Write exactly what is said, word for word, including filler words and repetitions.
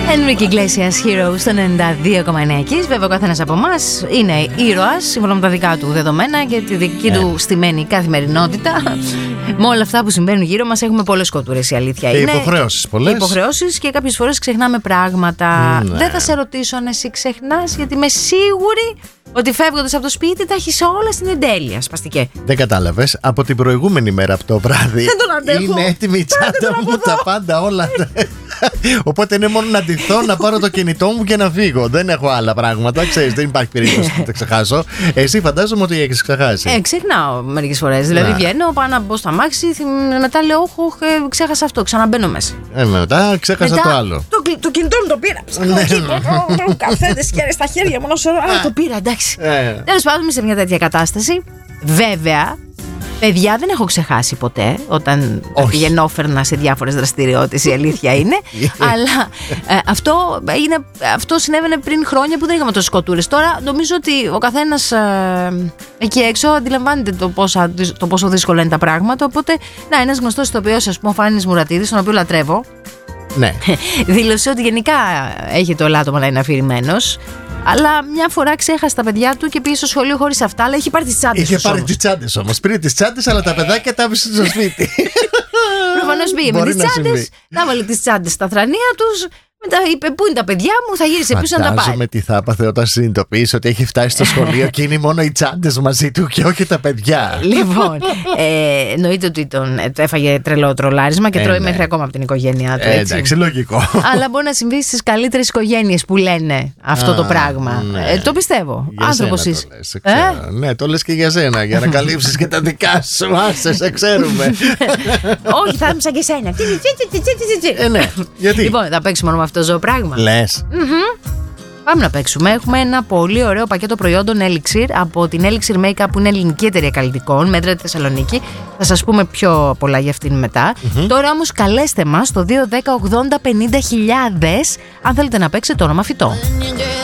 Enrique Iglesias Hero στο ενενήντα δύο κόμμα εννέα Kiss. Βέβαια, ο καθένας από εμάς είναι ήρωας σύμφωνα με τα δικά του δεδομένα και τη δική του στημένη καθημερινότητα. Με όλα αυτά που συμβαίνουν γύρω μας, έχουμε πολλές σκοτούρες. Η αλήθεια και είναι. Υποχρεώσεις πολλές. Υποχρεώσεις και κάποιες φορές ξεχνάμε πράγματα. Ναι. Δεν θα σε ρωτήσω αν εσύ ξεχνάς, γιατί είμαι σίγουρη ότι φεύγοντας από το σπίτι τα έχεις όλα στην εντέλεια. Σπαστικέ. Δεν κατάλαβες. Από την προηγούμενη μέρα από το βράδυ δεν τον αντέχω. Είναι έτοιμη η τσάντα μου, τα πάντα όλα. Οπότε είναι μόνο να ντυθώ, να πάρω το κινητό μου και να φύγω. Δεν έχω άλλα πράγματα. Ξέρεις, δεν υπάρχει περίπτωση να τα ξεχάσω. Εσύ φαντάζομαι ότι έχεις ξεχάσει. Ε, ξεχνάω μερικές φορές. Δηλαδή βγαίνω, πάω να μπω στο αμάξι, μετά λέω, όχι, ξέχασα αυτό, ξαναμπαίνω μέσα. Ε, μετά ξέχασα μετά, το άλλο. Το, το κινητό μου το πήρα. Καφέδες και στα χέρια μου, να το πήρα, εντάξει. Τέλος πάντων, είμαι σε μια τέτοια κατάσταση. Βέβαια, παιδιά, δεν έχω ξεχάσει ποτέ όταν πηγαινόφερνα σε διάφορες δραστηριότητες, η αλήθεια είναι. Αλλά ε, αυτό, είναι, αυτό συνέβαινε πριν χρόνια που δεν είχαμε τόσες σκοτούρες. Τώρα νομίζω ότι ο καθένας ε, εκεί έξω αντιλαμβάνεται το, πόσα, το πόσο δύσκολα είναι τα πράγματα. Οπότε, να, ένας γνωστός ηθοποιός, ας πούμε, ο Φάνης Μουρατίδης, τον οποίο λατρεύω, ναι. δήλωσε ότι γενικά έχει το ελάττωμα να είναι αφηρημένος. Αλλά μια φορά ξέχασε τα παιδιά του και πήγε στο σχολείο χωρίς αυτά. Αλλά είχε πάρει τις τσάντες. Είχε πάρει τις τσάντες όμως. Πήρε τις τσάντες, αλλά τα παιδάκια τα άφησε στο σπίτι. Προφανώς πήγε με τις τσάντες, τα βάλε τις τσάντες στα θρανία τους. Μετά είπε: πού είναι τα παιδιά μου, θα γύρισε πίσω να τα πάρει. Φαντάζομαι τι θα έπαθε όταν συνειδητοποιήσει ότι έχει φτάσει στο σχολείο και είναι μόνο οι τσάντες μαζί του και όχι τα παιδιά. Λοιπόν, ε, εννοείται ότι τον ε, έφαγε τρελό τρολάρισμα και ε, τρώει ναι. μέχρι ακόμα από την οικογένειά του. Ε, εντάξει, λογικό. Αλλά μπορεί να συμβεί στις καλύτερες οικογένειες που λένε αυτό Α, το πράγμα. Ναι. Ε, το πιστεύω. Άνθρωπος είσαι. Ε? Ναι, το λες και για σένα, για να καλύψεις και τα δικά σου. Άσε, σε ξέρουμε. Όχι, θα είμαι σαν και εσένα. Ε, ναι, γιατί. Λοιπόν, θα παίξουμε μόνο με αυτό το πράγμα. Λες. Mm-hmm. Πάμε να παίξουμε. Έχουμε ένα πολύ ωραίο πακέτο προϊόντων Elixir από την Elixir Makeup, που είναι ελληνική εταιρεία καλλιτικών, μέτρα τη Θεσσαλονίκη. Θα σας πούμε πιο πολλά για αυτήν μετά. Mm-hmm. Τώρα όμως καλέστε μας στο δύο ένα μηδέν ογδόντα πενήντα χιλιάδες αν θέλετε να παίξετε το όνομα φυτό.